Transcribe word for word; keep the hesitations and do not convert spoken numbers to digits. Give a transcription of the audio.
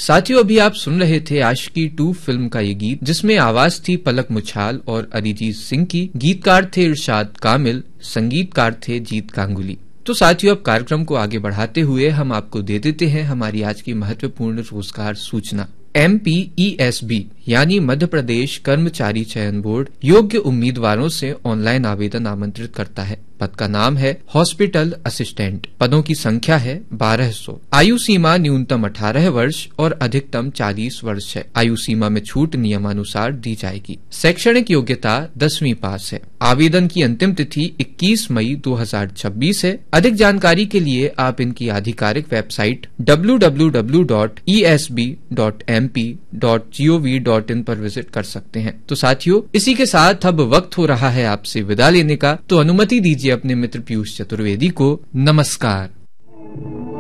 साथियों, अभी आप सुन रहे थे आशिकी टू फिल्म का ये गीत, जिसमें आवाज थी पलक मुछाल और अरिजीत सिंह की। गीतकार थे इरशाद कामिल, संगीतकार थे जीत गांगुली। तो साथियों, अब कार्यक्रम को आगे बढ़ाते हुए हम आपको दे देते हैं हमारी आज की महत्वपूर्ण रोजगार सूचना। M P E S B यानी मध्य प्रदेश कर्मचारी चयन बोर्ड योग्य उम्मीदवारों से ऑनलाइन आवेदन आमंत्रित करता है। पद का नाम है हॉस्पिटल असिस्टेंट। पदों की संख्या है बारह सौ। आयु सीमा न्यूनतम अठारह वर्ष और अधिकतम चालीस वर्ष है। आयु सीमा में छूट नियमानुसार दी जाएगी। शैक्षणिक योग्यता दसवीं पास है। आवेदन की अंतिम तिथि इक्कीस मई दो हजार छब्बीस है। अधिक जानकारी के लिए आप इनकी आधिकारिक website W W W dot E S B dot M P dot G O V dot in पर विजिट कर सकते हैं। तो साथियों, इसी के साथ अब वक्त हो रहा है आपसे विदा लेने का, तो अनुमति दीजिए अपने मित्र पीयूष चतुर्वेदी को। नमस्कार।